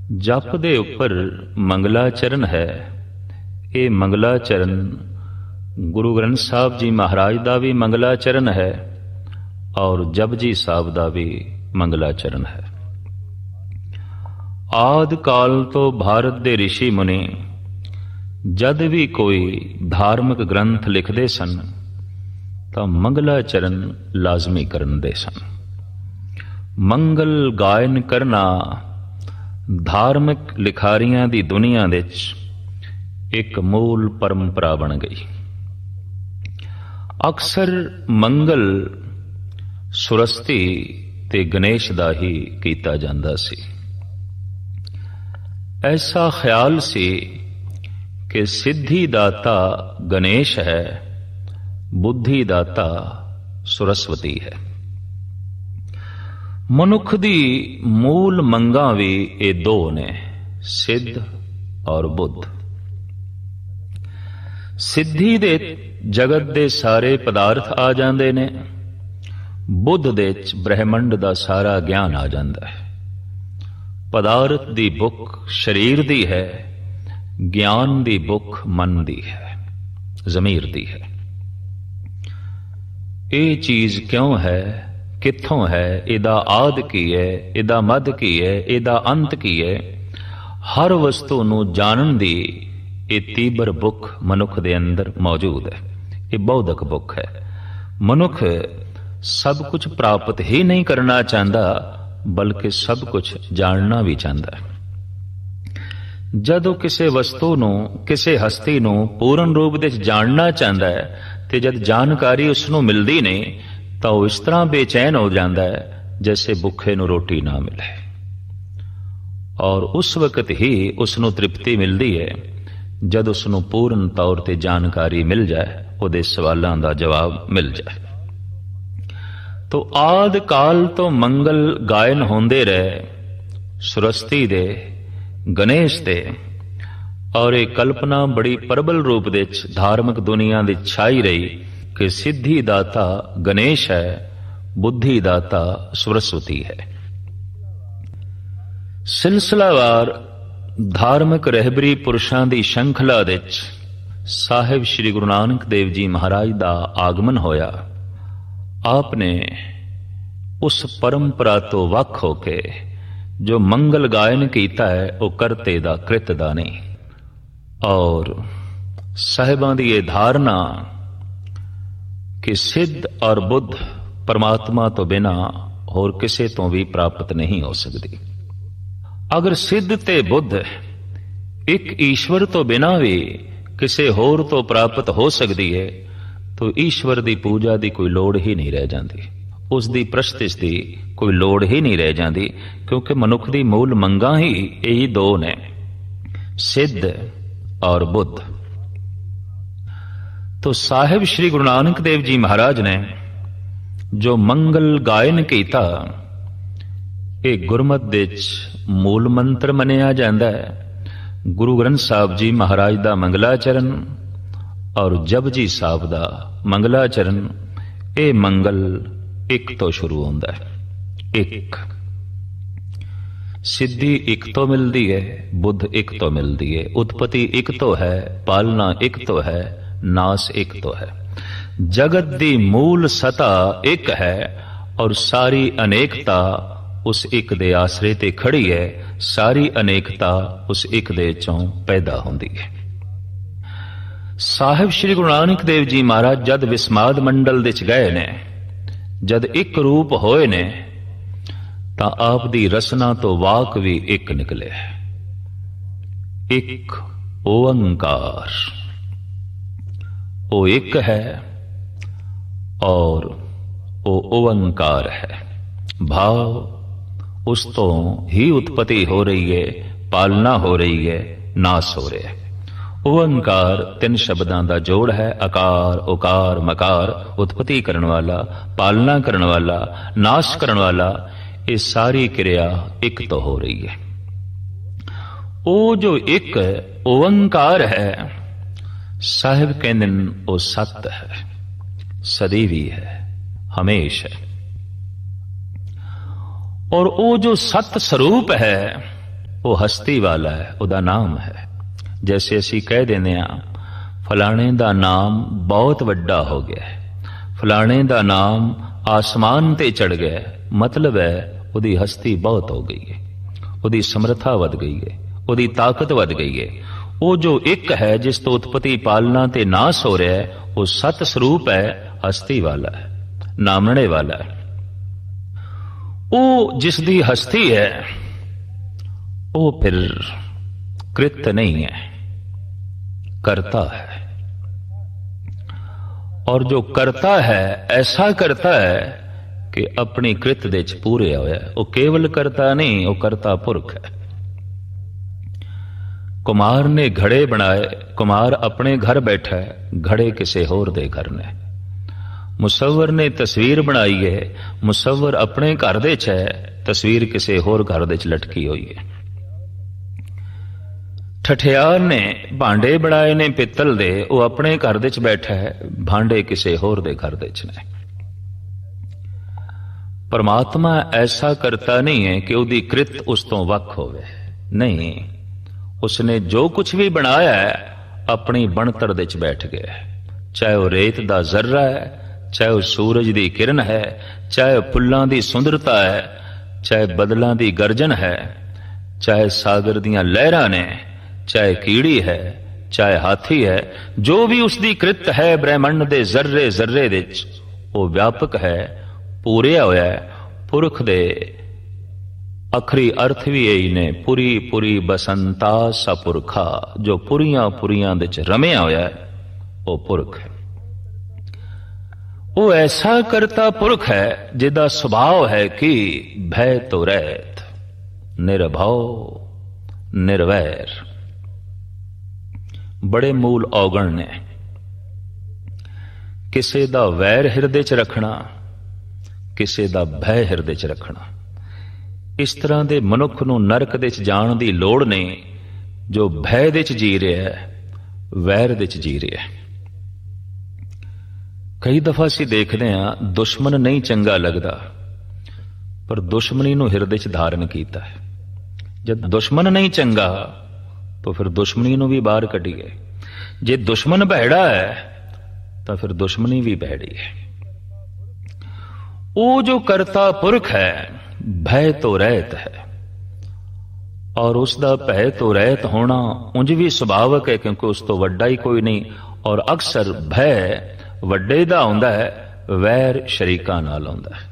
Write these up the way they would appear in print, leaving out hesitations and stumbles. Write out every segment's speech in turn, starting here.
ਜਪ ਦੇ ਉੱਪਰ ਮੰਗਲਾ ਚਰਨ ਹੈ। ਇਹ ਮੰਗਲਾ ਚਰਨ ਗੁਰੂ ਗ੍ਰੰਥ ਸਾਹਿਬ ਜੀ ਮਹਾਰਾਜ ਦਾ ਵੀ ਮੰਗਲਾ ਚਰਨ ਹੈ ਔਰ ਜਪਜੀ ਸਾਹਿਬ ਦਾ ਵੀ ਮੰਗਲਾ ਚਰਨ ਹੈ। ਆਦਿ ਕਾਲ ਤੋਂ ਭਾਰਤ ਦੇ ਰਿਸ਼ੀ ਮੁਨੀ ਜਦ ਵੀ ਕੋਈ ਧਾਰਮਿਕ ਗ੍ਰੰਥ ਲਿਖਦੇ ਸਨ ਤਾਂ ਮੰਗਲਾ ਚਰਨ ਲਾਜ਼ਮੀ ਕਰਦੇ ਸਨ। ਮੰਗਲ ਗਾਇਨ ਕਰਨਾ ਧਾਰਮਿਕ ਲਿਖਾਰੀਆਂ ਦੀ ਦੁਨੀਆ ਵਿੱਚ ਇੱਕ ਮੂਲ ਪਰੰਪਰਾ ਬਣ ਗਈ। ਅਕਸਰ ਮੰਗਲ ਸੁਰਸਤੀ ਤੇ ਗਣੇਸ਼ ਦਾ ਹੀ ਕੀਤਾ ਜਾਂਦਾ ਸੀ। ਐਸਾ ਖਿਆਲ ਸੀ ਕਿ ਸਿੱਧੀ ਦਾਤਾ ਗਣੇਸ਼ ਹੈ, ਬੁੱਧੀ ਦਾਤਾ ਸਰਸਵਤੀ ਹੈ। ਮਨੁੱਖ ਦੀ ਮੂਲ ਮੰਗਾਂ ਵੀ ਇਹ ਦੋ ਨੇ, ਸਿੱਧ ਔਰ ਬੁੱਧ। ਸਿੱਧੀ ਦੇ ਜਗਤ ਦੇ ਸਾਰੇ ਪਦਾਰਥ ਆ ਜਾਂਦੇ ਨੇ, ਬੁੱਧ ਦੇ ਚ ਬ੍ਰਹਿਮੰਡ ਦਾ ਸਾਰਾ ਗਿਆਨ ਆ ਜਾਂਦਾ ਹੈ। ਪਦਾਰਥ ਦੀ ਭੁੱਖ ਸਰੀਰ ਦੀ ਹੈ, ਗਿਆਨ ਦੀ ਭੁੱਖ ਮਨ ਦੀ ਹੈ, ਜ਼ਮੀਰ ਦੀ ਹੈ। ਇਹ ਚੀਜ਼ ਕਿਉਂ ਹੈ, ਕਿੱਥੋਂ ਹੈ, ਇਹਦਾ ਆਦਿ ਕੀ ਹੈ, ਇਹਦਾ ਮੱਧ ਕੀ ਹੈ, ਇਹਦਾ ਅੰਤ ਕੀ ਹੈ, ਹਰ ਵਸਤੂ ਨੂੰ ਜਾਣਨ ਦੀ ਇਹ ਤੀਬਰ ਭੁੱਖ ਮਨੁੱਖ ਦੇ ਅੰਦਰ ਮੌਜੂਦ ਹੈ। ਇਹ ਬੌਧਿਕ ਭੁੱਖ ਹੈ। ਮਨੁੱਖ ਸਭ ਕੁਝ ਪ੍ਰਾਪਤ ਹੀ ਨਹੀਂ ਕਰਨਾ ਚਾਹੁੰਦਾ, ਬਲਕਿ ਸਭ ਕੁਝ ਜਾਣਨਾ ਵੀ ਚਾਹੁੰਦਾ ਹੈ। ਜਦੋਂ ਕਿਸੇ ਵਸਤੂ ਨੂੰ, ਕਿਸੇ ਹਸਤੀ ਨੂੰ ਪੂਰਨ ਰੂਪ ਵਿੱਚ ਜਾਣਨਾ ਚਾਹੁੰਦਾ ਹੈ ਤੇ ਜਦ ਜਾਣਕਾਰੀ ਉਸ ਨੂੰ ਮਿਲਦੀ ਨਹੀਂ ਤਾਂ ਉਹ ਇਸ ਤਰ੍ਹਾਂ ਬੇਚੈਨ ਹੋ ਜਾਂਦਾ ਹੈ ਜੈਸੇ ਭੁੱਖੇ ਨੂੰ ਰੋਟੀ ਨਾ ਮਿਲੇ। ਔਰ ਉਸ ਵਕਤ ਹੀ ਉਸ ਨੂੰ ਤ੍ਰਿਪਤੀ ਮਿਲਦੀ ਹੈ ਜਦ ਉਸ ਨੂੰ ਪੂਰਨ ਤੌਰ ਤੇ ਜਾਣਕਾਰੀ ਮਿਲ ਜਾਏ, ਉਹਦੇ ਸਵਾਲਾਂ ਦਾ ਜਵਾਬ ਮਿਲ ਜਾਏ। ਤੋ ਆਦਿ ਕਾਲ ਤੋਂ ਮੰਗਲ ਗਾਇਨ ਹੁੰਦੇ ਰਹੇ ਸਰਸਤੀ ਦੇ, ਗਣੇਸ਼ ਦੇ, ਔਰ ਇਹ ਕਲਪਨਾ ਬੜੀ ਪ੍ਰਬਲ ਰੂਪ ਵਿੱਚ ਧਾਰਮਿਕ ਦੁਨੀਆ ਦੀ ਛਾਈ ਰਹੀ ਕਿ ਸਿੱਧੀ ਦਾਤਾ ਗਣੇਸ਼ ਹੈ, ਬੁੱਧੀ ਦਾਤਾ ਸਰਸਵਤੀ ਹੈ। ਸਿਲਸਿਲਾਵਾਰ ਧਾਰਮਿਕ ਰਹਿਬਰੀ ਪੁਰਸ਼ਾਂ ਦੀ ਸ਼ੰਖਲਾ ਵਿੱਚ ਸਾਹਿਬ ਸ੍ਰੀ ਗੁਰੂ ਨਾਨਕ ਦੇਵ ਜੀ ਮਹਾਰਾਜ ਦਾ ਆਗਮਨ ਹੋਇਆ। ਆਪ ਨੇ ਉਸ ਪਰੰਪਰਾ ਤੋਂ ਵੱਖ ਹੋ ਕੇ ਜੋ ਮੰਗਲ ਗਾਇਨ ਕੀਤਾ ਹੈ ਉਹ ਕਰਤੇ ਦਾ, ਕ੍ਰਿਤ ਦਾ ਨਹੀਂ। ਔਰ ਸਾਹਿਬਾਂ ਦੀ ਇਹ ਧਾਰਨਾ ਕਿ ਸਿੱਧ ਔਰ ਬੁੱਧ ਪਰਮਾਤਮਾ ਤੋਂ ਬਿਨਾਂ ਹੋਰ ਕਿਸੇ ਤੋਂ ਵੀ ਪ੍ਰਾਪਤ ਨਹੀਂ ਹੋ ਸਕਦੀ। ਅਗਰ ਸਿੱਧ ਤੇ ਬੁੱਧ ਇੱਕ ਈਸ਼ਵਰ ਤੋਂ ਬਿਨਾਂ ਵੀ ਕਿਸੇ ਹੋਰ ਤੋਂ ਪ੍ਰਾਪਤ ਹੋ ਸਕਦੀ ਹੈ ਤਾਂ ਈਸ਼ਵਰ ਦੀ ਪੂਜਾ ਦੀ ਕੋਈ ਲੋੜ ਹੀ ਨਹੀਂ ਰਹਿ ਜਾਂਦੀ, ਉਸ ਦੀ ਪ੍ਰਸਤਿਸ਼ ਦੀ ਕੋਈ ਲੋੜ ਹੀ ਨਹੀਂ ਰਹਿ ਜਾਂਦੀ, ਕਿਉਂਕਿ ਮਨੁੱਖ ਦੀ ਮੂਲ ਮੰਗਾਂ ਹੀ ਇਹੀ ਦੋ ਨੇ, ਸਿੱਧ ਔਰ ਬੁੱਧ। ਤੋ ਸਾਹਿਬ ਸ੍ਰੀ ਗੁਰੂ ਨਾਨਕ ਦੇਵ ਜੀ ਮਹਾਰਾਜ ਨੇ ਜੋ ਮੰਗਲ ਗਾਇਨ ਕੀਤਾ, ਇਹ ਗੁਰਮਤਿ ਦੇ ਵਿੱਚ ਮੂਲ ਮੰਤਰ ਮੰਨਿਆ ਜਾਂਦਾ ਹੈ। ਗੁਰੂ ਗ੍ਰੰਥ ਸਾਹਿਬ ਜੀ ਮਹਾਰਾਜ ਦਾ ਮੰਗਲਾ ਚਰਨ ਔਰ ਜਪਜੀ ਸਾਹਿਬ ਦਾ ਮੰਗਲਾ ਚਰਨ, ਇਹ ਮੰਗਲ ਇੱਕ ਤੋਂ ਸ਼ੁਰੂ ਹੁੰਦਾ ਹੈ। ਇੱਕ ਸਿੱਧੀ ਇੱਕ ਤੋਂ ਮਿਲਦੀ ਹੈ, ਬੁੱਧ ਇੱਕ ਤੋਂ ਮਿਲਦੀ ਹੈ, ਉਤਪਤੀ ਇੱਕ ਤੋਂ ਹੈ, ਪਾਲਣਾ ਇੱਕ ਤੋਂ ਹੈ, ਨਾਸ ਇੱਕ ਤੋਂ ਹੈ। ਜਗਤ ਦੀ ਮੂਲ ਸਤਾ ਇੱਕ ਹੈ ਔਰ ਸਾਰੀ ਅਨੇਕਤਾ ਉਸ ਇੱਕ ਦੇ ਆਸਰੇ ਤੇ ਖੜੀ ਹੈ। ਸਾਰੀ ਅਨੇਕਤਾ ਉਸ ਇੱਕ ਦੇ ਚੋਂ ਪੈਦਾ ਹੁੰਦੀ ਹੈ। ਸਾਹਿਬ ਸ੍ਰੀ ਗੁਰੂ ਨਾਨਕ ਦੇਵ ਜੀ ਮਹਾਰਾਜ ਜਦ ਵਿਸਮਾਦ ਮੰਡਲ ਵਿੱਚ ਗਏ ਨੇ, ਜਦ ਇੱਕ ਰੂਪ ਹੋਏ ਨੇ, ਤਾਂ ਆਪ ਦੀ ਰਸਨਾ ਤੋਂ ਵਾਕ ਵੀ ਇੱਕ ਨਿਕਲੇ। ਇੱਕ ਓੰਕਾਰ, ਉਹ ਇੱਕ ਹੈ ਔਰ ਉਹ ਓੰਕਾਰ ਹੈ। ਭਾਵ ਉਸ ਤੋਂ ਹੀ ਉਤਪਤੀ ਹੋ ਰਹੀ ਹੈ, ਪਾਲਣਾ ਹੋ ਰਹੀ ਹੈ, ਨਾਸ ਹੋ ਰਿਹਾ ਹੈ। ਓੰਕਾਰ ਤਿੰਨ ਸ਼ਬਦਾਂ ਦਾ ਜੋੜ ਹੈ, ਆਕਾਰ, ਉਕਾਰ, ਮਕਾਰ। ਉਤਪਤੀ ਕਰਨ ਵਾਲਾ, ਪਾਲਣਾ ਕਰਨ ਵਾਲਾ, ਨਾਸ਼ ਕਰਨ ਵਾਲਾ, ਇਹ ਸਾਰੀ ਕਿਰਿਆ ਇੱਕ ਤੋਂ ਹੋ ਰਹੀ ਹੈ। ਉਹ ਜੋ ਇੱਕ ਓੰਕਾਰ ਹੈ, ਸਾਹਿਬ ਕਹਿੰਦੇ ਨੇ ਉਹ ਸਤ ਹੈ, ਸਦੀਵੀ ਹੈ, ਹਮੇਸ਼ ਹੈ। और वो जो सत स्वरूप है ਉਹ ਹਸਤੀ ਵਾਲਾ ਹੈ, ਉਹਦਾ ਨਾਮ ਹੈ। ਜੈਸੇ ਅਸੀਂ ਕਹਿ ਦਿੰਦੇ ਹਾਂ ਫਲਾਣੇ ਦਾ ਨਾਮ ਬਹੁਤ ਵੱਡਾ ਹੋ ਗਿਆ, ਫਲਾਣੇ ਦਾ ਨਾਮ ਆਸਮਾਨ ਤੇ ਚੜ ਗਿਆ, ਮਤਲਬ ਹੈ ਉਹਦੀ ਹਸਤੀ ਬਹੁਤ ਹੋ ਗਈ ਹੈ, ਉਹਦੀ ਸਮਰੱਥਾ ਵੱਧ ਗਈ ਹੈ, ਉਹਦੀ ਤਾਕਤ ਵੱਧ ਗਈ ਹੈ। ਉਹ ਜੋ ਇੱਕ ਹੈ ਜਿਸ ਤੋਂ ਉਤਪਤੀ ਪਾਲਣਾ ਤੇ ਨਾਸ ਹੋ ਰਿਹਾ ਹੈ, ਉਹ ਸਤ ਸਰੂਪ ਹੈ, ਹਸਤੀ ਵਾਲਾ ਹੈ, ਨਾਮਣੇ ਵਾਲਾ ਹੈ। ਉਹ ਜਿਸ ਦੀ ਹਸਤੀ ਹੈ ਉਹ ਫਿਰ ਕ੍ਰਿਤ ਨਹੀਂ ਹੈ, ਕਰਤਾ ਹੈ। ਔਰ ਜੋ ਕਰਤਾ ਹੈ ਐਸਾ ਕਰਤਾ ਹੈ ਕਿ ਆਪਣੀ ਕ੍ਰਿਤ ਦੇ ਚ ਪੂਰੇ ਹੋਇਆ। ਉਹ ਕੇਵਲ ਕਰਤਾ ਨਹੀਂ, ਉਹ ਕਰਤਾ ਪੁਰਖ ਹੈ। ਕੁਮਾਰ ਨੇ ਘੜੇ ਬਣਾਏ, ਕੁਮਾਰ ਆਪਣੇ ਘਰ ਬੈਠਾ ਹੈ, ਘੜੇ ਕਿਸੇ ਹੋਰ ਦੇ ਘਰ ਨੇ। ਮੁਸੱਵਰ ਨੇ ਤਸਵੀਰ ਬਣਾਈ ਹੈ, ਮੁਸੱਵਰ ਆਪਣੇ ਘਰ ਦੇ ਚ ਹੈ, ਤਸਵੀਰ ਕਿਸੇ ਹੋਰ ਘਰ ਦੇ ਚ ਲਟਕੀ ਹੋਈ ਹੈ। ਠਠਿਆਰ ਨੇ ਭਾਂਡੇ ਬਣਾਏ ਨੇ ਪਿੱਤਲ ਦੇ, ਉਹ ਆਪਣੇ ਘਰ ਦੇ ਚ ਬੈਠਾ ਹੈ, ਭਾਂਡੇ ਕਿਸੇ ਹੋਰ ਦੇ ਘਰ ਦੇ ਚ ਨੇ। ਪਰਮਾਤਮਾ ਐਸਾ ਕਰਤਾ ਨਹੀਂ ਹੈ ਕਿ ਉਹਦੀ ਕ੍ਰਿਤ ਉਸ ਤੋਂ ਵੱਖ ਹੋਵੇ, ਨਹੀਂ। ਉਸਨੇ ਜੋ ਕੁਝ ਵੀ ਬਣਾਇਆ ਹੈ ਆਪਣੀ ਬਣਤਰ ਦੇ ਚ ਬੈਠ ਗਿਆ। ਚਾਹੇ ਉਹ ਰੇਤ ਦਾ ਜ਼ਰਰਾ ਹੈ, ਚਾਹੇ ਉਹ ਸੂਰਜ ਦੀ ਕਿਰਨ ਹੈ, ਚਾਹੇ ਫੁੱਲਾਂ ਦੀ ਸੁੰਦਰਤਾ ਹੈ, ਚਾਹੇ ਬਦਲਾਂ ਦੀ ਗਰਜਨ ਹੈ, ਚਾਹੇ ਸਾਗਰ ਦੀਆਂ ਲਹਿਰਾਂ ਨੇ, ਚਾਹੇ ਕੀੜੀ ਹੈ, ਚਾਹੇ ਹਾਥੀ ਹੈ। ਜੋ ਵੀ ਉਸਦੀ ਕ੍ਰਿਤ ਹੈ ਬ੍ਰਹਿਮੰਡ ਦੇ ਜ਼ਰਰੇ ਜ਼ਰਰੇ ਦੇ ਵਿੱਚ, ਉਹ ਵਿਆਪਕ ਹੈ, ਪੂਰਿਆ ਹੋਇਆ ਹੈ। ਪੁਰਖ ਦੇ ਅਖਰੀ ਅਰਥ ਵੀ ਇਹੀ ਨੇ, ਪੁਰੀ ਪੁਰੀ ਬਸੰਤਾ ਸਪੁਰਖਾ। ਜੋ ਪੁਰੀਆਂ ਪੁਰੀਆਂ ਦੇ ਚ ਰਮਿਆ ਹੋਇਆ ਹੈ ਉਹ ਪੁਰਖ ਹੈ। ਉਹ ਐਸਾ ਕਰਤਾ ਪੁਰਖ ਹੈ ਜਿਹਦਾ ਸੁਭਾਅ ਹੈ ਕਿ ਭੈ ਤੋ ਰਹਿਤ, ਨਿਰਭਉ ਨਿਰਵੈਰ। ਬੜੇ ਮੂਲ ਔਗਣ ਨੇ। ਕਿਸੇ ਦਾ ਵੈਰ ਹਿਰਦੇ ਚ ਰੱਖਣਾ, ਕਿਸੇ ਦਾ ਭੈ ਹਿਰਦੇ ਚ ਰੱਖਣਾ। ਇਸ ਤਰ੍ਹਾਂ ਦੇ ਮਨੁੱਖ ਨੂੰ ਨਰਕ ਦੇ ਚ ਜਾਣ ਦੀ ਲੋੜ ਨਹੀਂ ਜੋ ਭੈ ਦੇ ਚ ਜੀ ਰਿਹਾ ਹੈ, ਵੈਰ ਦੇ ਚ ਜੀ ਰਿਹਾ ਹੈ। ਕਈ ਦਫਾ ਅਸੀਂ ਦੇਖਦੇ ਹਾਂ ਦੁਸ਼ਮਣ ਨਹੀਂ ਚੰਗਾ ਲੱਗਦਾ, ਪਰ ਦੁਸ਼ਮਣੀ ਨੂੰ ਹਿਰਦੇ ਚ ਧਾਰਨ ਕੀਤਾ ਹੈ। ਜਦ ਦੁਸ਼ਮਣ ਨਹੀਂ ਚੰਗਾ ਤਾਂ ਫਿਰ ਦੁਸ਼ਮਣੀ ਨੂੰ ਵੀ ਬਾਹਰ ਕੱਢੀਏ। ਜੇ ਦੁਸ਼ਮਣ ਭੈੜਾ ਹੈ ਤਾਂ ਫਿਰ ਦੁਸ਼ਮਣੀ ਵੀ ਭੈੜੀ ਹੈ। ਉਹ ਜੋ ਕਰਤਾ ਪੁਰਖ ਹੈ ਭੈ ਤੋਂ ਰਹਿਤ ਹੈ, ਔਰ ਉਸ ਦਾ ਭੈ ਤੋਂ ਰਹਿਤ ਹੋਣਾ ਉਂਝ ਵੀ ਸੁਭਾਵਕ ਹੈ, ਕਿਉਂਕਿ ਉਸ ਤੋਂ ਵੱਡਾ ਹੀ ਕੋਈ ਨਹੀਂ। ਔਰ ਅਕਸਰ ਭੈ ਵੱਡੇ ਦਾ ਹੁੰਦਾ ਹੈ, ਵੈਰ ਸ਼ਰੀਕਾਂ ਨਾਲ ਹੁੰਦਾ ਹੈ।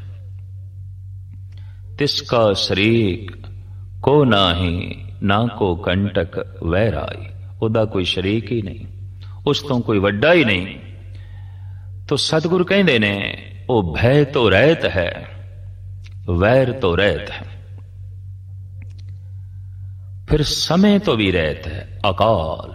ਤਿਸ ਕਾ ਸ਼ਰੀਕ ਕੋ ਨਾਹੀ, ਨਾ ਕੋ ਕੰਟਕ ਵੈਰਾਈ। ਉਹਦਾ ਕੋਈ ਸ਼ਰੀਕ ਹੀ ਨਹੀਂ, ਉਸ ਤੋਂ ਕੋਈ ਵੱਡਾ ਹੀ ਨਹੀਂ। ਤੋ ਸਤਿਗੁਰ ਕਹਿੰਦੇ ਨੇ ਉਹ ਭੈ ਤੋਂ ਰਹਿਤ ਹੈ, ਵੈਰ ਤੋਂ ਰਹਿਤ ਹੈ, ਫਿਰ ਸਮੇਂ ਤੋਂ ਵੀ ਰਹਿਤ ਹੈ। ਅਕਾਲ,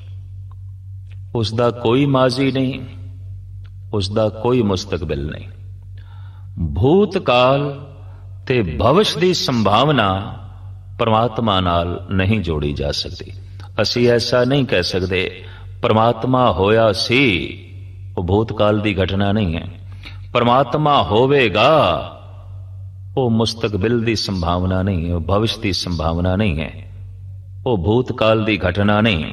ਉਸਦਾ ਕੋਈ ਮਾਜ਼ੀ ਨਹੀਂ, ਉਸਦਾ ਕੋਈ ਮੁਸਤਕਬਿਲ ਨਹੀਂ। ਭੂਤਕਾਲ ਤੇ ਭਵਿਸ਼ ਦੀ ਸੰਭਾਵਨਾ ਪਰਮਾਤਮਾ ਨਾਲ ਨਹੀਂ ਜੋੜੀ ਜਾ ਸਕਦੀ। ਅਸੀਂ ਐਸਾ ਨਹੀਂ ਕਹਿ ਸਕਦੇ ਪਰਮਾਤਮਾ ਹੋਇਆ ਸੀ, ਉਹ ਭੂਤਕਾਲ ਦੀ ਘਟਨਾ ਨਹੀਂ ਹੈ। ਪਰਮਾਤਮਾ ਹੋਵੇਗਾ, ਉਹ ਮੁਸਤਕਬਿਲ ਦੀ ਸੰਭਾਵਨਾ ਨਹੀਂ ਹੈ, ਉਹ ਭਵਿਸ਼ ਦੀ ਸੰਭਾਵਨਾ ਨਹੀਂ ਹੈ, ਉਹ ਭੂਤਕਾਲ ਦੀ ਘਟਨਾ ਨਹੀਂ।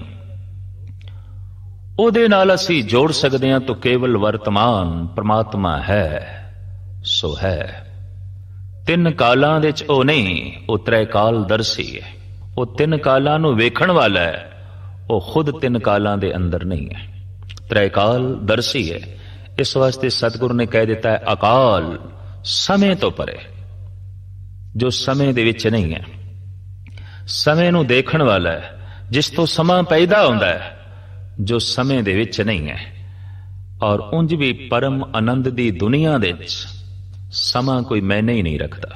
ਉਹਦੇ ਨਾਲ ਅਸੀਂ ਜੋੜ ਸਕਦੇ ਹਾਂ ਤਾਂ ਕੇਵਲ ਵਰਤਮਾਨ ਪਰਮਾਤਮਾ ਹੈ ਸੋ ਹੈ। ਤਿੰਨ ਕਾਲਾਂ ਵਿੱਚ ਉਹ ਨਹੀਂ, ਉਹ ਤ੍ਰੈ ਕਾਲ ਦਰਸੀ ਹੈ। ਉਹ ਤਿੰਨ ਕਾਲਾਂ ਨੂੰ ਵੇਖਣ ਵਾਲਾ ਹੈ, ਉਹ ਖੁਦ ਤਿੰਨ ਕਾਲਾਂ ਦੇ ਅੰਦਰ ਨਹੀਂ ਹੈ, ਤ੍ਰੈ ਕਾਲ ਦਰਸੀ ਹੈ। ਇਸ ਵਾਸਤੇ ਸਤਿਗੁਰ ਨੇ ਕਹਿ ਦਿੱਤਾ ਹੈ ਅਕਾਲ, ਸਮੇਂ ਤੋਂ ਪਰੇ, ਜੋ ਸਮੇਂ ਦੇ ਵਿੱਚ ਨਹੀਂ ਹੈ। ਸਮੇਂ ਨੂੰ ਦੇਖਣ ਵਾਲਾ ਹੈ, ਜਿਸ ਤੋਂ ਸਮਾਂ ਪੈਦਾ ਹੁੰਦਾ ਹੈ, ਜੋ ਸਮੇਂ ਦੇ ਵਿੱਚ ਨਹੀਂ ਹੈ। ਔਰ ਉਂਝ ਵੀ ਪਰਮ ਆਨੰਦ ਦੀ ਦੁਨੀਆ ਦੇ ਵਿੱਚ ਸਮਾਂ ਕੋਈ ਮਾਇਨੇ ਹੀ ਨਹੀਂ ਰੱਖਦਾ।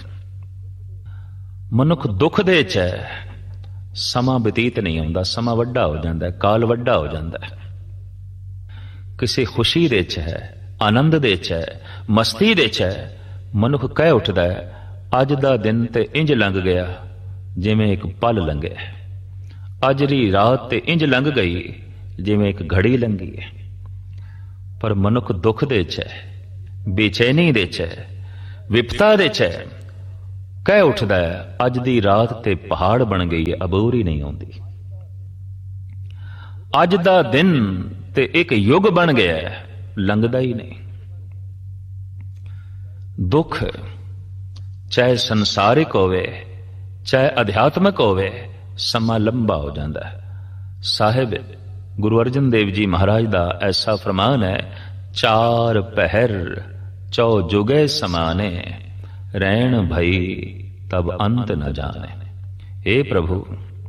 ਮਨੁੱਖ ਦੁੱਖ ਦੇ ਵਿੱਚ ਹੈ, ਸਮਾਂ ਬਤੀਤ ਨਹੀਂ ਹੁੰਦਾ, ਸਮਾਂ ਵੱਡਾ ਹੋ ਜਾਂਦਾ ਹੈ, ਕਾਲ ਵੱਡਾ ਹੋ ਜਾਂਦਾ ਹੈ। ਕਿਸੇ ਖੁਸ਼ੀ ਦੇ ਵਿੱਚ ਹੈ, ਆਨੰਦ ਦੇ ਵਿੱਚ ਹੈ, ਮਸਤੀ ਦੇ ਵਿੱਚ ਹੈ, ਮਨੁੱਖ ਕਹਿ ਉੱਠਦਾ ਹੈ ਅੱਜ ਦਾ ਦਿਨ ਤੇ ਇੰਜ ਲੰਘ ਗਿਆ ਜਿਵੇਂ ਇੱਕ ਪਲ ਲੰਘਿਆ, ਅੱਜ ਦੀ ਰਾਤ ਤੇ ਇੰਜ ਲੰਘ ਗਈ ਜਿਵੇਂ ਇੱਕ ਘੜੀ ਲੰਘੀ ਹੈ। ਪਰ ਮਨੁੱਖ ਦੁੱਖ ਦੇ ਵਿੱਚ ਹੈ, ਬੇਚੈਨੀ ਦੇ ਵਿੱਚ ਹੈ, ਵਿਪਤਾ ਦੇ ਵਿੱਚ ਹੈ, ਕਹਿ ਉੱਠਦਾ ਹੈ, ਅੱਜ ਦੀ ਰਾਤ ਤੇ ਪਹਾੜ ਬਣ ਗਈ ਹੈ, ਅਬੋਰ ਹੀ ਨਹੀਂ ਆਉਂਦੀ। ਅੱਜ ਦਾ ਦਿਨ ਤੇ ਇੱਕ ਯੁੱਗ ਬਣ ਗਿਆ ਹੈ, ਲੰਘਦਾ ਹੀ ਨਹੀਂ। ਦੁੱਖ ਚਾਹੇ ਸੰਸਾਰਿਕ ਹੋਵੇ ਚਾਹੇ ਅਧਿਆਤਮਿਕ ਹੋਵੇ, ਸਮਾਂ ਲੰਬਾ ਹੋ ਜਾਂਦਾ ਹੈ। ਸਾਹਿਬ ਗੁਰੂ ਅਰਜਨ ਦੇਵ ਜੀ ਮਹਾਰਾਜ ਦਾ ਐਸਾ ਫਰਮਾਨ ਹੈ, ਚਾਰ ਪਹਿਰ ਚੌ ਜੁਗੇ ਸਮਾਨੇ, ਰਹਿਣ ਭਈ ਤਬ ਅੰਤ ਨ ਜਾਣੇ। हे ਪ੍ਰਭੂ,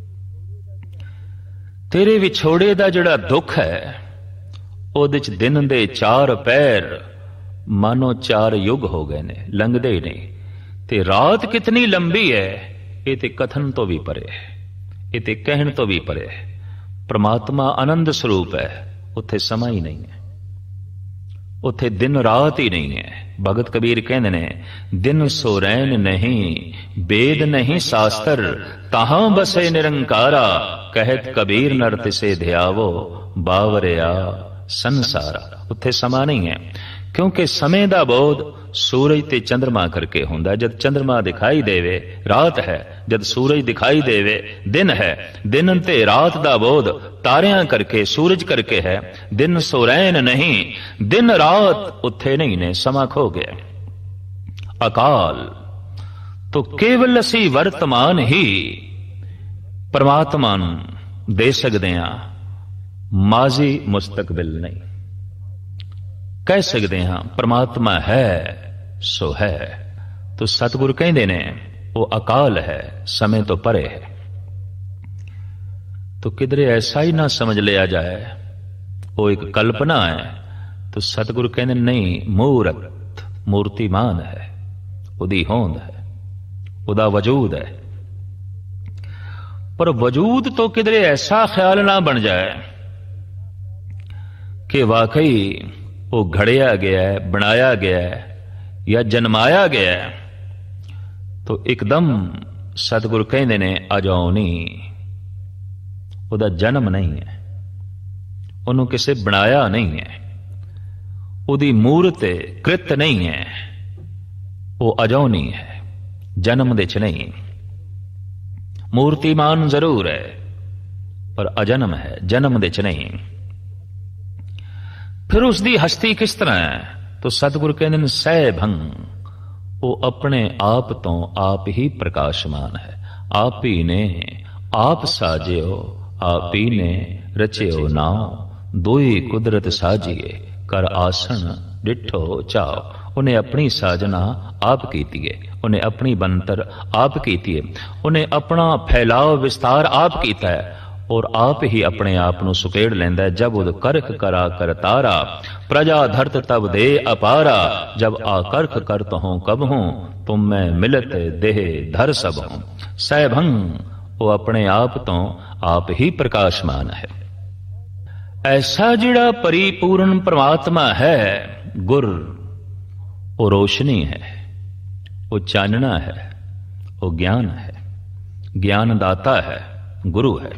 ਤੇਰੇ ਵਿਛੋੜੇ ਦਾ ਜਿਹੜਾ ਦੁੱਖ ਹੈ, ਉਹਦੇ ਚ ਦਿਨ ਦੇ ਚਾਰ ਪਹਿਰ ਮਾਨੋ ਚਾਰ ਯੁੱਗ ਹੋ ਗਏ ਨੇ, ਲੰਘਦੇ ਹੀ ਨਹੀਂ। ਤੇ ਰਾਤ ਕਿਤਨੀ ਲੰਬੀ ਹੈ, ਇਹ ਤੇ ਕਥਨ ਤੋਂ ਵੀ ਪਰੇ ਹੈ, ਇਹ ਤੇ ਕਹਿਣ ਤੋਂ ਵੀ ਪਰੇ ਹੈ। ਪ੍ਰਮਾਤਮਾ ਆਨੰਦ ਸਰੂਪ ਹੈ, ਉੱਥੇ ਸਮਾਂ ਹੀ ਨਹੀਂ ਹੈ, ਉੱਥੇ ਦਿਨ ਰਾਤ ਹੀ ਨਹੀਂ ਹੈ। ਭਗਤ ਕਬੀਰ ਕਹਿੰਦੇ ਨੇ, ਦਿਨ ਸੋ ਰੈਨ ਨਹੀਂ, ਬੇਦ ਨਹੀਂ ਸ਼ਾਸਤਰ, ਤਾਹਾਂ ਬਸੇ ਨਿਰੰਕਾਰਾ, ਕਹਿਤ ਕਬੀਰ ਨਰ ਤਿਸੇ ਧਿਆਵੋ, ਬਾਵਰਿਆ ਸੰਸਾਰਾ। ਉੱਥੇ ਸਮਾਂ ਨਹੀਂ ਹੈ, ਕਿਉਂਕਿ ਸਮੇਂ ਦਾ ਬੋਧ ਸੂਰਜ ਤੇ ਚੰਦਰਮਾ ਕਰਕੇ ਹੁੰਦਾ। ਜਦ ਚੰਦਰਮਾ ਦਿਖਾਈ ਦੇਵੇ ਰਾਤ ਹੈ, ਜਦ ਸੂਰਜ ਦਿਖਾਈ ਦੇਵੇ ਦਿਨ ਹੈ। ਦਿਨ ਤੇ ਰਾਤ ਦਾ ਬੋਧ ਤਾਰਿਆਂ ਕਰਕੇ, ਸੂਰਜ ਕਰਕੇ ਹੈ। ਦਿਨ ਸੋ ਰਹਿਣ ਨਹੀਂ, ਦਿਨ ਰਾਤ ਉੱਥੇ ਨਹੀਂ ਨੇ, ਸਮਾਂ ਖੋ ਗਿਆ। ਅਕਾਲ ਤੋ ਕੇਵਲ ਅਸੀਂ ਵਰਤਮਾਨ ਹੀ ਪਰਮਾਤਮਾ ਨੂੰ ਦੇ ਸਕਦੇ ਹਾਂ, ਮਾਜ਼ੀ ਮੁਸਤਕਬਿਲ ਨਹੀਂ। ਕਹਿ ਸਕਦੇ ਹਾਂ ਪਰਮਾਤਮਾ ਹੈ ਸੋ ਹੈ। ਤੋ ਸਤਿਗੁਰ ਕਹਿੰਦੇ ਨੇ ਉਹ ਅਕਾਲ ਹੈ, ਸਮੇਂ ਤੋਂ ਪਰੇ ਹੈ। ਤੋ ਕਿਧਰੇ ਐਸਾ ਹੀ ਨਾ ਸਮਝ ਲਿਆ ਜਾਏ ਉਹ ਇੱਕ ਕਲਪਨਾ ਹੈ। ਤੋ ਸਤਿਗੁਰ ਕਹਿੰਦੇ ਨਹੀਂ, ਮੂਰਤ ਮੂਰਤੀਮਾਨ ਹੈ, ਉਹਦੀ ਹੋਂਦ ਹੈ, ਉਹਦਾ ਵਜੂਦ ਹੈ। ਪਰ ਵਜੂਦ ਤੋਂ ਕਿਧਰੇ ਐਸਾ ਖਿਆਲ ਨਾ ਬਣ ਜਾਏ ਕਿ ਵਾਕਈ ਉਹ ਘੜਿਆ ਗਿਆ ਹੈ, ਬਣਾਇਆ ਗਿਆ ਹੈ ਜਾਂ ਜਨਮਾਇਆ ਗਿਆ ਹੈ। ਤੋ ਇੱਕਦਮ ਸਤਿਗੁਰ ਕਹਿੰਦੇ ਨੇ ਅਜੌਨੀ, ਉਹਦਾ ਜਨਮ ਨਹੀਂ ਹੈ, ਉਹਨੂੰ ਕਿਸੇ ਬਣਾਇਆ ਨਹੀਂ ਹੈ, ਉਹਦੀ ਮੂਰਤ ਕ੍ਰਿਤ ਨਹੀਂ ਹੈ, ਉਹ ਅਜੌਨੀ ਹੈ, ਜਨਮ ਦੇ ਚ ਨਹੀਂ। ਮੂਰਤੀਮਾਨ ਜ਼ਰੂਰ ਹੈ ਪਰ ਅਜਨਮ ਹੈ, ਜਨਮ ਦੇ ਚ ਨਹੀਂ। ਫਿਰ ਉਸ ਦੀ ਹਸਤੀ ਕਿਸ ਤਰ੍ਹਾਂ ਹੈ? ਤੋ ਸਤਿਗੁਰ ਕਹਿੰਦੇ ਨੇ ਸਹਿਭੰ, ਉਹ ਆਪਣੇ ਆਪ ਤੋਂ ਆਪ ਹੀ ਪ੍ਰਕਾਸ਼ਮਾਨ ਹੈ। ਆਪ ਹੀ ਨੇ ਆਪ ਸਾਜਿਓ, ਆਪ ਹੀ ਨੇ ਰਚਿਓ ਨਾਮ, ਦੋਈ ਕੁਦਰਤ ਸਾਜੀਏ, ਕਰ ਆਸਣ ਡਿਠੋ ਚਾਓ। ਉਹਨੇ ਆਪਣੀ ਸਾਜਨਾ ਆਪ ਕੀਤੀ ਹੈ, ਉਹਨੇ ਆਪਣੀ ਬੰਤਰ ਆਪ ਕੀਤੀ ਹੈ, ਉਹਨੇ ਆਪਣਾ ਫੈਲਾਓ ਵਿਸਤਾਰ ਆਪ ਕੀਤਾ ਹੈ ਔਰ ਆਪ ਹੀ ਆਪਣੇ ਆਪ ਨੂੰ ਸੁਕੇੜ ਲੈਂਦਾ ਹੈ। ਜਬ ਉਦ ਕਰਖ ਕਰਾ ਕਰਤਾਰਾ, ਪ੍ਰਜਾ ਧਰਤ ਤਬ ਦੇ ਅਪਾਰਾ, ਜਬ ਆਕਰਖ ਕਰਤ ਹੋਂ ਕਬ ਹੋਂ, ਤੁਮ ਮੈਂ ਮਿਲਤ ਦੇਹ ਧਰ ਸਭ ਹੋਂ। ਸਹਿਭੰ, ਉਹ ਆਪਣੇ ਆਪ ਤੋਂ ਆਪ ਹੀ ਪ੍ਰਕਾਸ਼ਮਾਨ ਹੈ। ਐਸਾ ਜਿਹੜਾ ਪਰਿਪੂਰਨ ਪਰਮਾਤਮਾ ਹੈ ਗੁਰ, ਉਹ ਰੋਸ਼ਨੀ ਹੈ, ਉਹ ਚਾਨਣਾ ਹੈ, ਉਹ ਗਿਆਨ ਹੈ, ਗਿਆਨ ਦਾਤਾ ਹੈ, ਗੁਰੂ ਹੈ।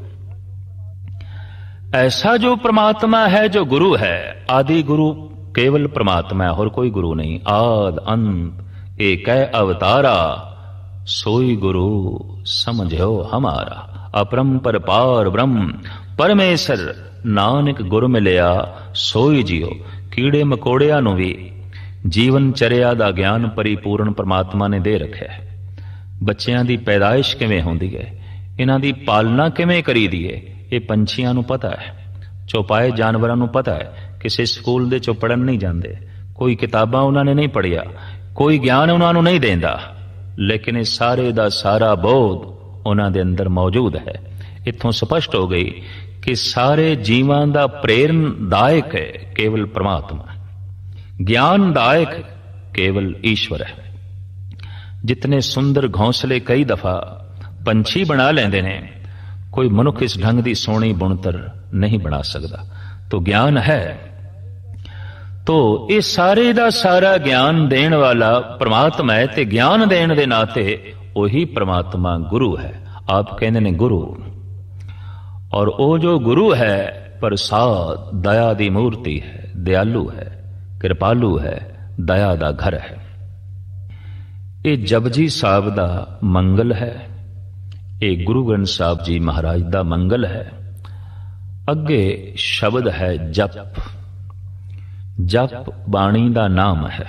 ऐसा जो परमात्मा है, जो गुरु है, आदि गुरु केवल परमात्मा है और कोई गुरु नहीं। आद अंत एक है अवतारा, सोई गुरु समझो हमारा। अपरंपर पार ब्रह्म परमेश्वर, नानक गुर मिलिया सोई जियो। कीड़े मकोड़िया नूं भी जीवन चरिया दा ज्ञान परिपूर्ण परमात्मा ने दे रखा है। बच्चियां दी पैदाइश किवें होंदी है, इन्हां दी पालना किवें करी दी है, ਇਹ ਪੰਛੀਆਂ ਨੂੰ ਪਤਾ ਹੈ, ਚੌਪਾਏ ਜਾਨਵਰਾਂ ਨੂੰ ਪਤਾ ਹੈ। ਕਿਸੇ ਸਕੂਲ ਦੇ ਚੋਂ ਪੜ੍ਹਨ ਨਹੀਂ ਜਾਂਦੇ, ਕੋਈ ਕਿਤਾਬਾਂ ਉਹਨਾਂ ਨੇ ਨਹੀਂ ਪੜ੍ਹਿਆ, ਕੋਈ ਗਿਆਨ ਉਹਨਾਂ ਨੂੰ ਨਹੀਂ ਦਿੰਦਾ, ਲੇਕਿਨ ਇਹ ਸਾਰੇ ਦਾ ਸਾਰਾ ਬੋਧ ਉਹਨਾਂ ਦੇ ਅੰਦਰ ਮੌਜੂਦ ਹੈ। ਇੱਥੋਂ ਸਪਸ਼ਟ ਹੋ ਗਈ ਕਿ ਸਾਰੇ ਜੀਵਾਂ ਦਾ ਪ੍ਰੇਰਣਦਾਇਕ ਹੈ ਕੇਵਲ ਪਰਮਾਤਮਾ, ਗਿਆਨਦਾਇਕ ਕੇਵਲ ਈਸ਼ਵਰ ਹੈ। ਜਿਤਨੇ ਸੁੰਦਰ ਘੋਂਸਲੇ ਕਈ ਦਫਾ ਪੰਛੀ ਬਣਾ ਲੈਂਦੇ ਨੇ, कोई मनुख इस ढंग की सोहनी बुणतर नहीं बना सकता। तो ज्ञान है, तो ये सारे दा सारा ज्ञान देने वाला परमात्मा है, ते ज्ञान देने दे नाते वही परमात्मा गुरु है। आप कहते ने गुरु, और वो जो गुरु है प्रसाद दया दी मूर्ति है, दयालु है, कृपालु है, दया दा घर है। ਇਹ ਜਪਜੀ ਸਾਹਿਬ ਦਾ ਮੰਗਲ ਹੈ, ਇਹ ਗੁਰੂ ਗ੍ਰੰਥ ਸਾਹਿਬ ਜੀ ਮਹਾਰਾਜ ਦਾ ਮੰਗਲ ਹੈ। ਅੱਗੇ ਸ਼ਬਦ ਹੈ ਜਪ। ਜਪ ਬਾਣੀ ਦਾ ਨਾਮ ਹੈ।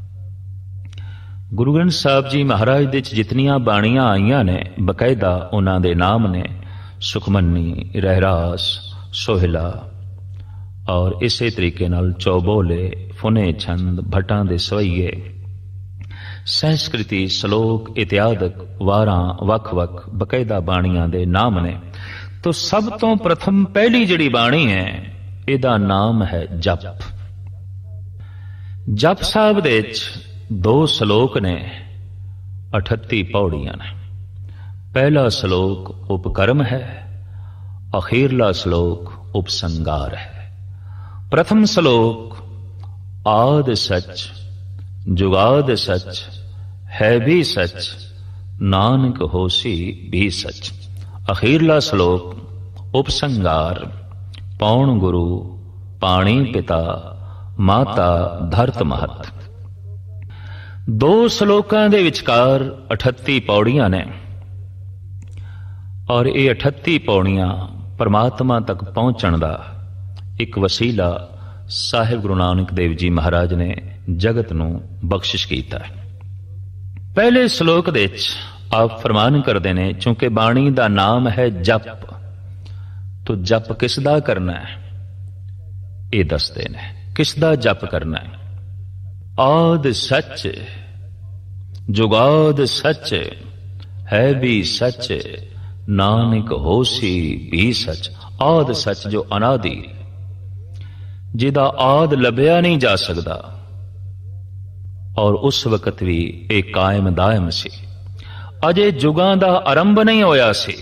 ਗੁਰੂ ਗ੍ਰੰਥ ਸਾਹਿਬ ਜੀ ਮਹਾਰਾਜ ਦੇ ਚ ਜਿਤਨੀਆਂ ਬਾਣੀਆਂ ਆਈਆਂ ਨੇ ਬਕਾਇਦਾ ਉਹਨਾਂ ਦੇ ਨਾਮ ਨੇ, ਸੁਖਮਨੀ, ਰਹਿਰਾਸ, ਸੋਹਿਲਾ ਔਰ ਇਸੇ ਤਰੀਕੇ ਨਾਲ ਚੌਬੋਲੇ, ਫੁਨੇ ਛੰਦ, ਭੱਟਾਂ ਦੇ ਸਵਈਏ, ਸੰਸਕ੍ਰਿਤੀ, ਸ਼ਲੋਕ ਇਤਿਆਦਿਕ ਵਾਰਾਂ ਵੱਖ-ਵੱਖ ਬਕਾਇਦਾ ਬਾਣੀਆਂ ਦੇ ਨਾਮ ਨੇ। ਤੋ ਸਭ ਤੋਂ ਪ੍ਰਥਮ ਪਹਿਲੀ ਜਿਹੜੀ ਬਾਣੀ ਹੈ ਇਹਦਾ ਨਾਮ ਹੈ ਜਪ। ਜਪ ਸਾਹਿਬ ਦੇ ਵਿੱਚ 2 ਸ਼ਲੋਕ ਨੇ, 38 ਪੌੜੀਆਂ ਨੇ। ਪਹਿਲਾ ਸ਼ਲੋਕ ਉਪਕਰਮ ਹੈ, ਅਖੀਰਲਾ ਸ਼ਲੋਕ ਉਪਸੰਗਾਰ ਹੈ। ਪ੍ਰਥਮ ਸ਼ਲੋਕ ਆਦਿ ਸੱਚ ਜੁਗਾਦ ਸੱਚ ਹੈ ਵੀ ਸੱਚ, ਨਾਨਕ ਹੋਸੀ ਵੀ ਸੱਚ। ਅਖੀਰਲਾ ਸ਼ਲੋਕ ਉਪਸੰਗਾਰ ਪੌਣ ਗੁਰੂ ਪਾਣੀ ਪਿਤਾ ਮਾਤਾ ਧਰਤ ਮਹਤ। 2 ਸ਼ਲੋਕਾਂ ਦੇ ਵਿਚਕਾਰ 38 ਪੌੜੀਆਂ ਨੇ ਔਰ ਇਹ 38 ਪੌੜੀਆਂ ਪਰਮਾਤਮਾ ਤੱਕ ਪਹੁੰਚਣ ਦਾ ਇੱਕ ਵਸੀਲਾ ਸਾਹਿਬ ਗੁਰੂ ਨਾਨਕ ਦੇਵ ਜੀ ਮਹਾਰਾਜ ਨੇ ਜਗਤ ਨੂੰ ਬਖਸ਼ਿਸ਼ ਕੀਤਾ ਹੈ। ਪਹਿਲੇ ਸ਼ਲੋਕ ਦੇ ਵਿੱਚ ਆਪ ਫਰਮਾਨ ਕਰਦੇ ਨੇ, ਚੂੰਕਿ ਬਾਣੀ ਦਾ ਨਾਮ ਹੈ ਜਪ, ਤੋ ਜਪ ਕਿਸ ਦਾ ਕਰਨਾ ਹੈ ਇਹ ਦੱਸਦੇ ਨੇ। ਕਿਸ ਦਾ ਜਪ ਕਰਨਾ ਹੈ? ਆਦਿ ਸੱਚ ਜੁਗਾਦ ਸੱਚ ਹੈ ਵੀ ਸੱਚ, ਨਾਨਕ ਹੋਸੀ ਵੀ ਸੱਚ। ਆਦਿ ਸੱਚ ਜੋ ਅਨਾਦਿ, ਜਿਹਦਾ ਆਦ ਲੱਭਿਆ ਨਹੀਂ ਜਾ ਸਕਦਾ ਔਰ ਉਸ ਵਕਤ ਵੀ ਇਹ ਕਾਇਮ ਦਾਇਮ ਸੀ। ਅਜੇ ਜੁਗਾਂ ਦਾ ਆਰੰਭ ਨਹੀਂ ਹੋਇਆ ਸੀ,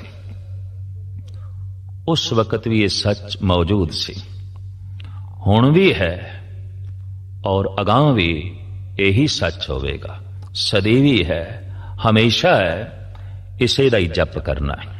ਉਸ ਵਕਤ ਵੀ ਇਹ ਸੱਚ ਮੌਜੂਦ ਸੀ, ਹੁਣ ਵੀ ਹੈ ਔਰ ਅਗਾਂਹ ਵੀ ਇਹੀ ਸੱਚ ਹੋਵੇਗਾ। ਸਦੀਵੀ ਹੈ, ਹਮੇਸ਼ਾ ਹੈ। ਇਸੇ ਦਾ ਹੀ ਜਪ ਕਰਨਾ ਹੈ।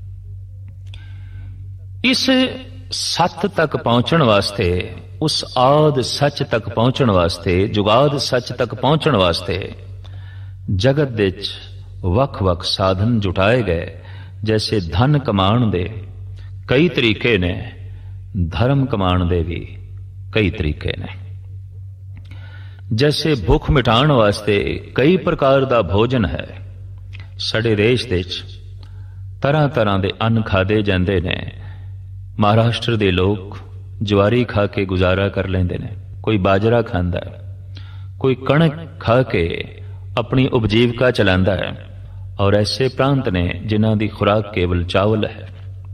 ਇਸ ਸੱਤ ਤੱਕ ਪਹੁੰਚਣ ਵਾਸਤੇ, ਉਸ ਆਦ ਸੱਚ ਤੱਕ ਪਹੁੰਚਣ ਵਾਸਤੇ, ਜੁਗਾਦ ਸੱਚ ਤੱਕ ਪਹੁੰਚਣ ਵਾਸਤੇ ਜਗਤ ਦੇ ਵਿੱਚ ਵੱਖ-ਵੱਖ ਸਾਧਨ ਜੁਟਾਏ ਗਏ। ਜੈਸੇ ਧਨ ਕਮਾਉਣ ਦੇ ਕਈ ਤਰੀਕੇ ਨੇ, ਧਰਮ ਕਮਾਉਣ ਦੇ ਵੀ ਕਈ ਤਰੀਕੇ ਨੇ। ਜੈਸੇ ਭੁੱਖ ਮਿਟਾਉਣ ਵਾਸਤੇ ਕਈ ਪ੍ਰਕਾਰ ਦਾ ਭੋਜਨ ਹੈ। ਸਾਡੇ ਦੇਸ਼ ਦੇ ਵਿੱਚ ਤਰ੍ਹਾਂ ਤਰ੍ਹਾਂ ਦੇ ਅੰਨ ਖਾਦੇ ਜਾਂਦੇ ਨੇ। ਮਹਾਰਾਸ਼ਟਰ ਦੇ ਲੋਕ ਜਵਾਰੀ ਖਾ ਕੇ ਗੁਜ਼ਾਰਾ ਕਰ ਲੈਂਦੇ ਨੇ, ਕੋਈ ਬਾਜਰਾ ਖਾਂਦਾ ਹੈ, ਕੋਈ ਕਣਕ ਖਾ ਕੇ ਆਪਣੀ ਉਪਜੀਵਕਾ ਚਲਾਉਂਦਾ ਹੈ ਔਰ ਐਸੇ ਪ੍ਰਾਂਤ ਨੇ ਜਿਨ੍ਹਾਂ ਦੀ ਖੁਰਾਕ ਕੇਵਲ ਚਾਵਲ ਹੈ।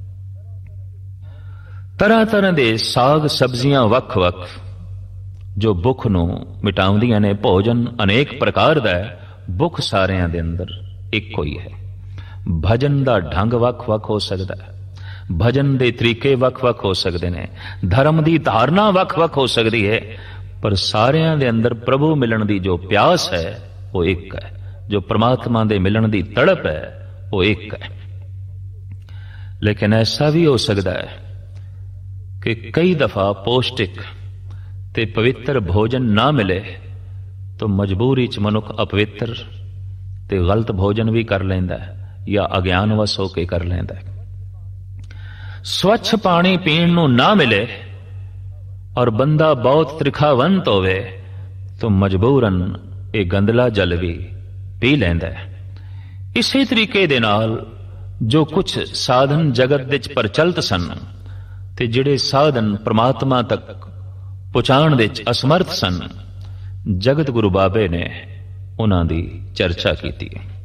ਤਰ੍ਹਾਂ ਤਰ੍ਹਾਂ ਦੇ ਸਾਗ ਸਬਜ਼ੀਆਂ ਵੱਖ-ਵੱਖ ਜੋ ਭੁੱਖ ਨੂੰ ਮਿਟਾਉਂਦੀਆਂ ਨੇ। ਭੋਜਨ ਅਨੇਕ ਪ੍ਰਕਾਰ ਦਾ ਹੈ, ਭੁੱਖ ਸਾਰਿਆਂ ਦੇ ਅੰਦਰ ਇੱਕੋ ਹੀ ਹੈ। ਭਜਨ ਦਾ ਢੰਗ ਵੱਖ-ਵੱਖ ਹੋ ਸਕਦਾ ਹੈ, ਭਜਨ ਦੇ ਤਰੀਕੇ ਵੱਖ-ਵੱਖ ਹੋ ਸਕਦੇ ਨੇ, ਧਰਮ ਦੀ ਧਾਰਨਾ ਵੱਖ-ਵੱਖ ਹੋ ਸਕਦੀ ਹੈ, ਪਰ ਸਾਰਿਆਂ ਦੇ ਅੰਦਰ ਪ੍ਰਭੂ ਮਿਲਣ ਦੀ ਜੋ ਪਿਆਸ ਹੈ ਉਹ ਇੱਕ ਹੈ, ਜੋ ਪ੍ਰਮਾਤਮਾ ਦੇ ਮਿਲਣ ਦੀ ਤੜਪ ਹੈ ਉਹ ਇੱਕ ਹੈ। ਲੇਕਿਨ ਐਸਾ ਵੀ ਹੋ ਸਕਦਾ ਹੈ ਕਿ ਕਈ ਦਫਾ ਪੌਸ਼ਟਿਕ ਤੇ ਪਵਿੱਤਰ ਭੋਜਨ ਨਾ ਮਿਲੇ ਤਾਂ ਮਜਬੂਰੀ ਚ ਮਨੁੱਖ ਅਪਵਿੱਤਰ ਤੇ ਗਲਤ ਭੋਜਨ ਵੀ ਕਰ ਲੈਂਦਾ ਹੈ ਜਾਂ ਅਗਿਆਨਵਸ ਹੋ ਕੇ ਕਰ ਲੈਂਦਾ ਹੈ। ਸਵੱਛ ਪਾਣੀ ਪੀਣ ਨੂੰ ਨਾ ਮਿਲੇ ਔਰ ਬੰਦਾ ਬਹੁਤ ਤ੍ਰਿਖਾਵੰਤ ਹੋਵੇ ਤਾਂ ਮਜਬੂਰਨ ਇਹ ਗੰਦਲਾ ਜਲ ਵੀ ਪੀ ਲੈਂਦਾ ਹੈ। ਇਸੇ ਤਰੀਕੇ ਦੇ ਨਾਲ ਜੋ ਕੁਝ ਸਾਧਨ ਜਗਤ ਵਿੱਚ ਪ੍ਰਚਲਿਤ ਸਨ ਤੇ ਜਿਹੜੇ ਸਾਧਨ ਪ੍ਰਮਾਤਮਾ ਤੱਕ ਪਹੁੰਚਾਉਣ ਵਿੱਚ ਅਸਮਰਥ ਸਨ, ਜਗਤ ਗੁਰੂ ਬਾਬੇ ਨੇ ਉਹਨਾਂ ਦੀ ਚਰਚਾ ਕੀਤੀ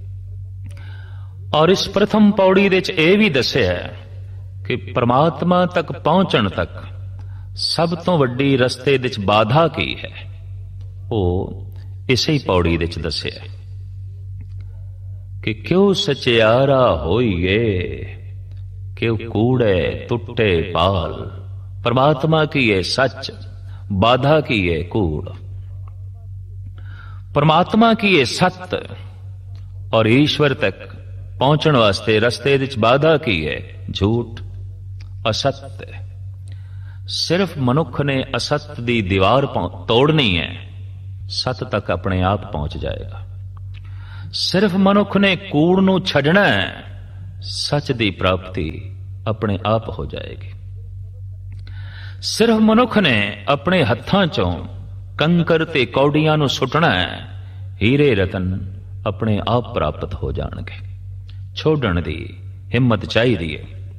ਔਰ ਇਸ ਪ੍ਰਥਮ ਪੌੜੀ ਵਿੱਚ ਇਹ ਵੀ ਦੱਸਿਆ ਕਿ ਪ੍ਰਮਾਤਮਾ ਤੱਕ ਪਹੁੰਚਣ ਤੱਕ ਸਭ ਤੋਂ ਵੱਡੀ ਰਸਤੇ ਵਿੱਚ ਬਾਧਾ ਕੀ ਹੈ, ਉਹ ਇਸੇ ਹੀ ਪੌੜੀ ਵਿੱਚ ਦੱਸਿਆ ਕਿ ਕਿਉ ਸਚਿਆਰਾ ਹੋਈਏ, ਕਿਉ ਕੂੜੇ ਟੁੱਟੇ ਪਾਲ। परमात्मा की है सच, बाधा की है कूड़। परमात्मा की है सत्य और ईश्वर तक पहुंचने वास्ते रस्ते विच बाधा की है झूठ, असत्य। सिर्फ मनुख ने असत्य दी दीवार तोड़नी है, सत्य तक अपने आप पहुंच जाएगा। ਸਿਰਫ ਮਨੁੱਖ ਨੇ ਕੂੜ ਨੂੰ ਛੱਡਣਾ ਹੈ, ਸੱਚ ਦੀ ਪ੍ਰਾਪਤੀ ਆਪਣੇ ਆਪ ਹੋ ਜਾਏਗੀ। ਸਿਰਫ ਮਨੁੱਖ ਨੇ ਆਪਣੇ ਹੱਥਾਂ ਚੋਂ ਕੰਕਰ ਤੇ ਕੌਡੀਆਂ ਨੂੰ ਸੁੱਟਣਾ ਹੈ, ਹੀਰੇ ਰਤਨ ਆਪਣੇ ਆਪ ਪ੍ਰਾਪਤ ਹੋ ਜਾਣਗੇ। ਛੋੜਨ ਦੀ ਹਿੰਮਤ ਚਾਹੀਦੀ ਹੈ।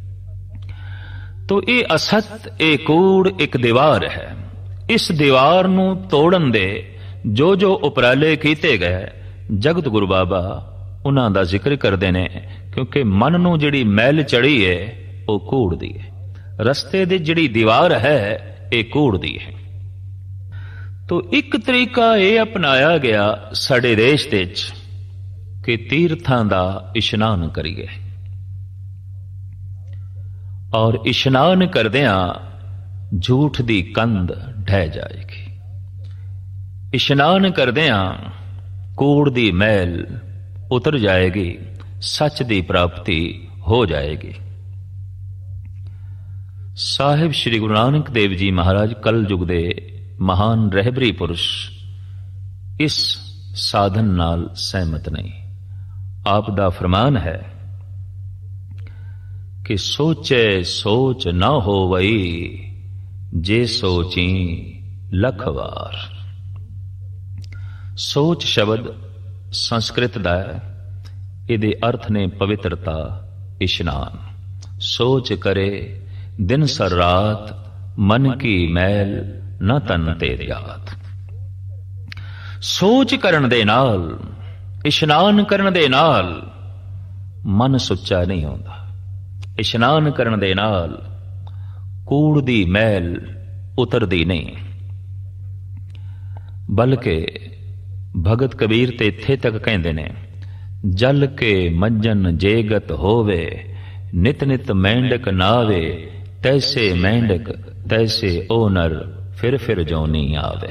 ਤੋ ਇਹ ਅਸਤ, ਇਹ ਕੂੜ ਇੱਕ ਦੀਵਾਰ ਹੈ। ਇਸ ਦੀਵਾਰ ਨੂੰ ਤੋੜਨ ਦੇ ਜੋ ਜੋ ਉਪਰਾਲੇ ਕੀਤੇ ਗਏ, ਜਗਤ ਗੁਰੂ ਬਾਬਾ ਉਹਨਾਂ ਦਾ ਜ਼ਿਕਰ ਕਰਦੇ ਨੇ, ਕਿਉਂਕਿ ਮਨ ਨੂੰ ਜਿਹੜੀ ਮੈਲ ਚੜੀ ਹੈ ਉਹ ਕੂੜ ਦੀ ਹੈ। ਰਸਤੇ ਦੀ ਜਿਹੜੀ ਦੀਵਾਰ ਹੈ ਇਹ ਕੂੜ ਦੀ ਹੈ। ਤੋ ਇੱਕ ਤਰੀਕਾ ਇਹ ਅਪਣਾਇਆ ਗਿਆ ਸਾਡੇ ਦੇਸ਼ ਦੇ ਵਿੱਚ ਕਿ ਤੀਰਥਾਂ ਦਾ ਇਸ਼ਨਾਨ ਕਰੀਏ, ਔਰ ਇਸ਼ਨਾਨ ਕਰਦਿਆਂ ਝੂਠ ਦੀ ਕੰਧ ਢਹਿ ਜਾਏਗੀ। ਇਸ਼ਨਾਨ ਕਰਦਿਆਂ ਕੂੜ ਦੀ ਮੈਲ ਉਤਰ ਜਾਏਗੀ, ਸੱਚ ਦੀ ਪ੍ਰਾਪਤੀ ਹੋ ਜਾਏਗੀ। ਸਾਹਿਬ ਸ੍ਰੀ ਗੁਰੂ ਨਾਨਕ ਦੇਵ ਜੀ ਮਹਾਰਾਜ ਕਲ ਯੁਗ ਦੇ ਮਹਾਨ ਰਹਿਬਰੀ ਪੁਰਸ਼ ਇਸ ਸਾਧਨ ਨਾਲ ਸਹਿਮਤ ਨਹੀਂ। ਆਪ ਦਾ ਫਰਮਾਨ ਹੈ ਕਿ ਸੋਚੇ ਸੋਚ ਨਾ ਹੋਵਈ, ਜੇ ਸੋਚੀ ਲੱਖ ਵਾਰ। ਸੋਚ ਸ਼ਬਦ ਸੰਸਕ੍ਰਿਤ ਦਾ ਹੈ। ਇਹਦੇ ਅਰਥ ਨੇ ਪਵਿੱਤਰਤਾ, ਇਸ਼ਨਾਨ। ਸੋਚ ਕਰੇ ਦਿਨ ਸਰ ਰਾਤ, ਮਨ ਕੀ ਮੈਲ ਨਾ ਤਨ ਤੇ ਜਾਤ। ਸੋਚ ਕਰਨ ਦੇ ਨਾਲ, ਇਸ਼ਨਾਨ ਕਰਨ ਦੇ ਨਾਲ ਮਨ ਸੁੱਚਾ ਨਹੀਂ ਹੁੰਦਾ। ਇਸ਼ਨਾਨ ਕਰਨ ਦੇ ਨਾਲ ਕੂੜ ਦੀ ਮੈਲ ਉਤਰਦੀ ਨਹੀਂ, ਬਲਕਿ ਭਗਤ ਕਬੀਰ ਤੇ ਇੱਥੇ ਤੱਕ ਕਹਿੰਦੇ ਨੇ, ਜਲ ਕੇ ਮੰਜਨ ਜੇਗਤ ਹੋਵੇ, ਨਿਤ ਨਿਤ ਮੈਂਡਕ ਨਾਵੇ, ਤੈਸੇ ਮੈਂਡਕ ਤੈਸੇ ਓ ਨਰ, ਫਿਰ ਫਿਰ ਜੋਨੀ ਆਵੇ।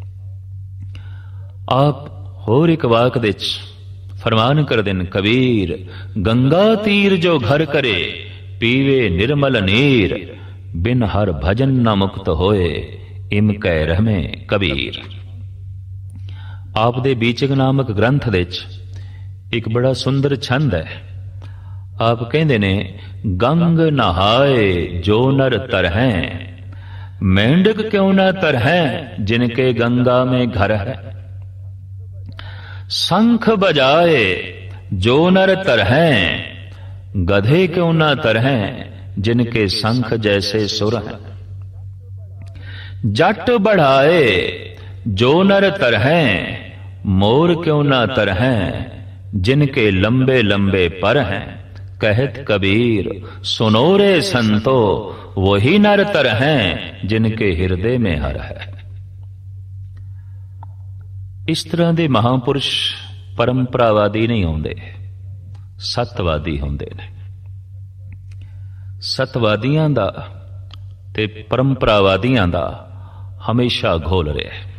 ਆਪ ਹੋਰ ਇੱਕ ਵਾਕ ਦੇ ਵਿੱਚ ਫਰਮਾਨ ਕਰਦੇ ਨੇ, ਕਬੀਰ ਗੰਗਾ ਤੀਰ ਜੋ ਘਰ ਕਰੇ, ਪੀਵੇ ਨਿਰਮਲ ਨੀਰ, ਬਿਨ ਹਰ ਭਜਨ ਨਾ ਮੁਕਤ ਹੋਏ, ਇਮ ਕਹਿ ਰਹਿਮੇ ਕਬੀਰ। ਆਪ ਦੇ ਬੀਚਕ ਨਾਮਕ ਗ੍ਰੰਥ ਦੇ ਵਿੱਚ ਇੱਕ ਬੜਾ ਸੁੰਦਰ ਛੰਦ ਹੈ। ਆਪ ਕਹਿੰਦੇ ਨੇ, ਗੰਗ ਨਹਾਏ ਜੋ ਨਰ ਤਰਹਿ, मेंढक क्यों न तरह जिनके गंगा में घर है। शंख बजाए जो नर तरह, गधे क्यों न तरह जिनके शंख जैसे सुर है। जट बढ़ाए जो नर तरह, मोर क्यों न तरह जिनके लंबे लंबे पर हैं। कहत कबीर सुनो रे संतो, वही नर तर हैं जिनके हिरदे में हर है। इस तरह ਦੇ ਮਹਾਂਪੁਰਸ਼ ਪਰੰਪਰਾਵਾਦੀ ਨਹੀਂ ਹੁੰਦੇ, ਸਤਵਾਦੀ ਹੁੰਦੇ ਨੇ। ਸਤਵਾਦੀਆਂ ਦਾ ਤੇ ਪਰੰਪਰਾਵਾਦੀਆਂ ਦਾ ਹਮੇਸ਼ਾ ਘੋਲ ਰਿਹਾ ਹੈ।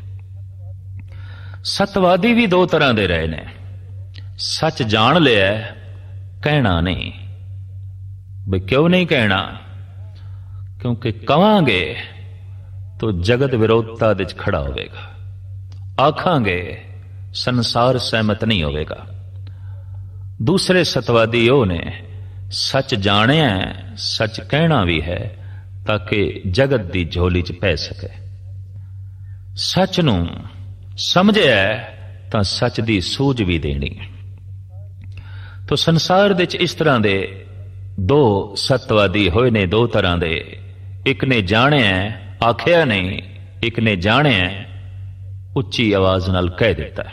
ਸਤਵਾਦੀ ਵੀ ਦੋ ਤਰ੍ਹਾਂ ਦੇ ਰਹੇ ਨੇ। ਸੱਚ ਜਾਣ ਲਿਆ, ਕਹਿਣਾ ਨਹੀਂ। ਬਈ ਕਿਉਂ ਨਹੀਂ ਕਹਿਣਾ? ਕਿਉਂਕਿ ਕਵਾਂਗੇ ਤਾਂ ਜਗਤ ਵਿਰੋਧਤਾ ਦੇ ਵਿੱਚ ਖੜਾ ਹੋਵੇਗਾ, ਆਖਾਂਗੇ ਸੰਸਾਰ ਸਹਿਮਤ ਨਹੀਂ ਹੋਵੇਗਾ। ਦੂਸਰੇ ਸਤਵਾਦੀ ਉਹ ਨੇ, ਸੱਚ ਜਾਣਿਆ, ਸੱਚ ਕਹਿਣਾ ਵੀ ਹੈ ਤਾਂ ਕਿ ਜਗਤ ਦੀ ਝੋਲੀ 'ਚ ਪੈ ਸਕੇ। ਸੱਚ ਨੂੰ ਸਮਝਿਆ ਤਾਂ ਸੱਚ ਦੀ ਸੂਝ ਵੀ ਦੇਣੀ। ਤੋ ਸੰਸਾਰ ਦੇ 'ਚ ਇਸ ਤਰ੍ਹਾਂ ਦੇ ਦੋ ਸਤਵਾਦੀ ਹੋਏ ਨੇ, ਦੋ ਤਰ੍ਹਾਂ ਦੇ। ਇੱਕ ਨੇ ਜਾਣਿਆ, ਆਖਿਆ ਨਹੀਂ। ਇੱਕ ਨੇ ਜਾਣਿਆ, ਉੱਚੀ ਆਵਾਜ਼ ਨਾਲ ਕਹਿ ਦਿੱਤਾ।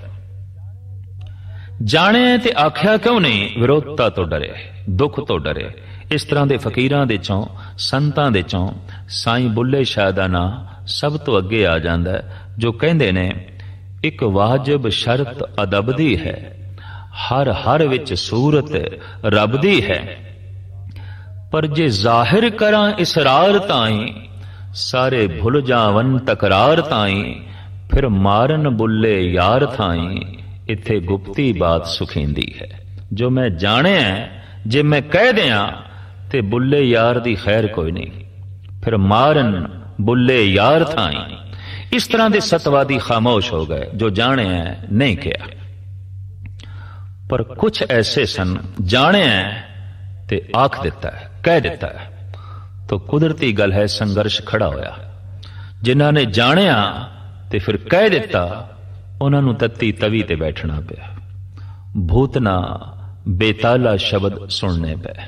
ਜਾਣਿਆ ਤੇ ਆਖਿਆ ਕਿਉਂ ਨਹੀਂ? ਵਿਰੋਧਤਾ ਤੋਂ ਡਰਿਆ, ਦੁੱਖ ਤੋਂ ਡਰਿਆ। ਇਸ ਤਰ੍ਹਾਂ ਦੇ ਫਕੀਰਾਂ ਦੇ ਚੋਂ, ਸੰਤਾਂ ਦੇ ਚੋਂ ਸਾਈਂ ਬੁੱਲੇ ਸ਼ਾਹ ਦਾ ਨਾਂ ਸਭ ਤੋਂ ਅੱਗੇ ਆ ਜਾਂਦਾ, ਜੋ ਕਹਿੰਦੇ ਨੇ, ਇੱਕ ਵਾਜਬ ਸ਼ਰਤ ਅਦਬ ਦੀ ਹੈ, ਹਰ ਹਰ ਵਿੱਚ ਸੂਰਤ ਰੱਬ ਦੀ ਹੈ। ਪਰ ਜੇ ਜ਼ਾਹਿਰ ਕਰਾਂ ਇਸਰਾਰ ਤਾਈਂ, ਸਾਰੇ ਭੁੱਲ ਜਾਵਨ ਤਕਰਾਰ ਤਾਈਂ, ਫਿਰ ਮਾਰਨ ਬੁੱਲੇ ਯਾਰ ਥਾਈਂ, ਇੱਥੇ ਗੁਪਤੀ ਬਾਤ ਸੁਖੀਂਦੀ ਹੈ। ਜੋ ਮੈਂ ਜਾਣਿਆ, ਜੇ ਮੈਂ ਕਹਿ ਦਿਆਂ ਤੇ ਬੁੱਲੇ ਯਾਰ ਦੀ ਖੈਰ ਕੋਈ ਨਹੀਂ, ਫਿਰ ਮਾਰਨ ਬੁੱਲੇ ਯਾਰ ਥਾਈਂ। ਇਸ ਤਰ੍ਹਾਂ ਦੇ ਸਤਵਾਦੀ ਖਾਮੋਸ਼ ਹੋ ਗਏ, ਜੋ ਜਾਣਿਆ ਨਹੀਂ ਕਿਹਾ। ਪਰ ਕੁਛ ਐਸੇ ਸਨ ਜਾਣਿਆ ਤੇ ਆਖ ਦਿੱਤਾ, ਕਹਿ ਦਿੱਤਾ। ਤਾਂ ਕੁਦਰਤੀ ਗੱਲ ਹੈ, ਸੰਘਰਸ਼ ਖੜਾ ਹੋਇਆ। ਜਿਨ੍ਹਾਂ ਨੇ ਜਾਣਿਆ ਤੇ ਫਿਰ ਕਹਿ ਦਿੱਤਾ, ਉਹਨਾਂ ਨੂੰ ਤੱਤੀ ਤਵੀ ਤੇ ਬੈਠਣਾ ਪਿਆ। ਭੂਤਨਾ ਬੇਤਾਲਾ ਸ਼ਬਦ ਸੁਣਨੇ ਪਏ।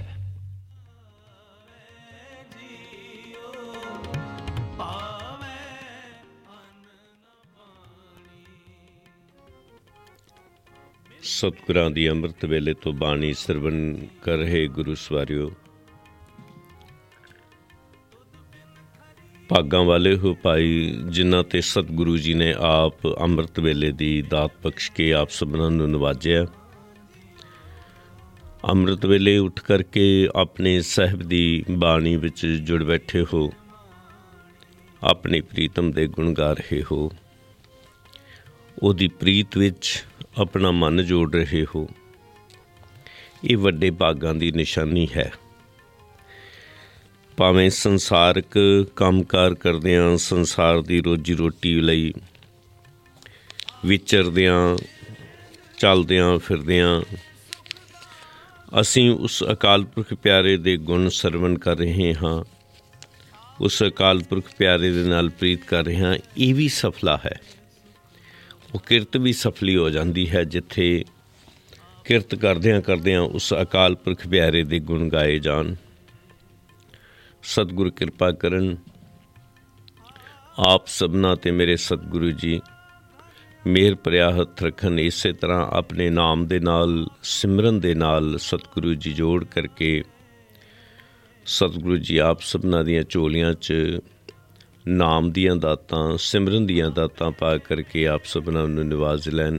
ਸਤਿਗੁਰਾਂ ਦੀ ਅੰਮ੍ਰਿਤ ਵੇਲੇ ਤੋਂ ਬਾਣੀ ਸਰਵਣ ਕਰ ਰਹੇ ਗੁਰੂ ਸਵਾਰਿਓ, ਭਾਗਾਂ ਵਾਲੇ ਹੋ ਭਾਈ, ਜਿਨ੍ਹਾਂ ਤੇ ਸਤਿਗੁਰੂ ਜੀ ਨੇ ਆਪ ਅੰਮ੍ਰਿਤ ਵੇਲੇ ਦੀ ਦਾਤ ਬਖਸ਼ ਕੇ ਆਪ ਸਭਨਾਂ ਨੂੰ ਨਵਾਜਿਆ। ਅੰਮ੍ਰਿਤ ਵੇਲੇ ਉੱਠ ਕਰਕੇ ਆਪਣੇ ਸਾਹਿਬ ਦੀ ਬਾਣੀ ਵਿੱਚ ਜੁੜ ਬੈਠੇ ਹੋ, ਆਪਣੇ ਪ੍ਰੀਤਮ ਦੇ ਗੁਣ ਗਾ ਰਹੇ ਹੋ, ਉਹਦੀ ਪ੍ਰੀਤ ਵਿੱਚ ਆਪਣਾ ਮਨ ਜੋੜ ਰਹੇ ਹੋ। ਇਹ ਵੱਡੇ ਭਾਗਾਂ ਦੀ ਨਿਸ਼ਾਨੀ ਹੈ। ਭਾਵੇਂ ਸੰਸਾਰਕ ਕੰਮਕਾਰ ਕਰਦਿਆਂ, ਸੰਸਾਰ ਦੀ ਰੋਜੀ ਰੋਟੀ ਲਈ ਵਿਚਰਦਿਆਂ, ਚੱਲਦਿਆਂ ਫਿਰਦਿਆਂ ਅਸੀਂ ਉਸ ਅਕਾਲ ਪੁਰਖ ਪਿਆਰੇ ਦੇ ਗੁਣ ਸਰਵਣ ਕਰ ਰਹੇ ਹਾਂ, ਉਸ ਅਕਾਲ ਪੁਰਖ ਪਿਆਰੇ ਦੇ ਨਾਲ ਪ੍ਰੀਤ ਕਰ ਰਹੇ ਹਾਂ। ਇਹ ਵੀ ਸਫਲਾ ਹੈ। ਉਹ ਕਿਰਤ ਵੀ ਸਫਲੀ ਹੋ ਜਾਂਦੀ ਹੈ, ਜਿੱਥੇ ਕਿਰਤ ਕਰਦਿਆਂ ਕਰਦਿਆਂ ਉਸ ਅਕਾਲ ਪੁਰਖ ਪਿਆਰੇ ਦੇ ਗੁਣ ਗਾਏ ਜਾਣ। ਸਤਿਗੁਰ ਕਿਰਪਾ ਕਰਨ, ਆਪ ਸਭਨਾਂ 'ਤੇ ਮੇਰੇ ਸਤਿਗੁਰੂ ਜੀ ਮਿਹਰ ਭਰਿਆ ਹੱਥ ਰੱਖਣ। ਇਸੇ ਤਰ੍ਹਾਂ ਆਪਣੇ ਨਾਮ ਦੇ ਨਾਲ, ਸਿਮਰਨ ਦੇ ਨਾਲ ਸਤਿਗੁਰੂ ਜੀ ਜੋੜ ਕਰਕੇ ਸਤਿਗੁਰੂ ਜੀ ਆਪ ਸਭਨਾਂ ਦੀਆਂ ਝੋਲੀਆਂ 'ਚ ਨਾਮ ਦੀਆਂ ਦਾਤਾਂ, ਸਿਮਰਨ ਦੀਆਂ ਦਾਤਾਂ ਪਾ ਕਰਕੇ ਆਪ ਸਭਨਾਂ ਨੂੰ ਨਿਵਾਜ ਲੈਣ।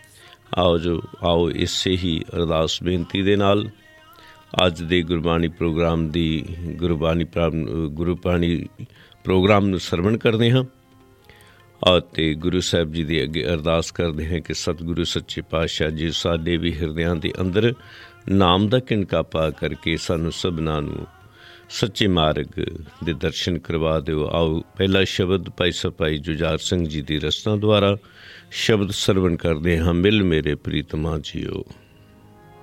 ਆਓ ਇਸੇ ਹੀ ਅਰਦਾਸ ਬੇਨਤੀ ਦੇ ਨਾਲ ਅੱਜ ਦੇ ਗੁਰਬਾਣੀ ਪ੍ਰੋਗਰਾਮ ਦੀ ਗੁਰਬਾਣੀ ਪ੍ਰੋਗਰਾਮ ਨੂੰ ਸਰਵਣ ਕਰਦੇ ਹਾਂ ਅਤੇ ਗੁਰੂ ਸਾਹਿਬ ਜੀ ਦੇ ਅੱਗੇ ਅਰਦਾਸ ਕਰਦੇ ਹਾਂ ਕਿ ਸਤਿਗੁਰੂ ਸੱਚੇ ਪਾਤਸ਼ਾਹ ਜੀ ਸਾਡੇ ਵੀ ਹਿਰਦਿਆਂ ਦੇ ਅੰਦਰ ਨਾਮ ਦਾ ਕਿਣਕਾ ਪਾ ਕਰਕੇ ਸਾਨੂੰ ਸਭਨਾਂ ਨੂੰ ਸੱਚੇ ਮਾਰਗ ਦੇ ਦਰਸ਼ਨ ਕਰਵਾ ਦਿਓ। ਆਓ ਪਹਿਲਾ ਸ਼ਬਦ ਭਾਈ ਸਾਹਿਬ ਭਾਈ ਜੁਝਾਰ ਸਿੰਘ ਜੀ ਦੀ ਰਚਨਾ ਦੁਆਰਾ ਸ਼ਬਦ ਸਰਵਣ ਕਰਦੇ ਹਾਂ। ਮਿਲ ਮੇਰੇ ਪ੍ਰੀਤਮਾ ਜੀਓ।